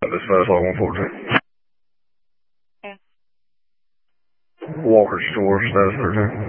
Dispatch log 114. Yeah. Walker Store, status 13.